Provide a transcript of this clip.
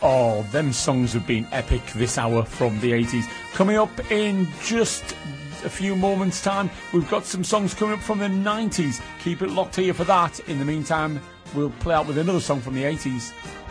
Oh, them songs have been epic this hour from the 80s. Coming up in just a few moments' time, we've got some songs coming up from the 90s. Keep it locked here for that. In the meantime, we'll play out with another song from the 80s.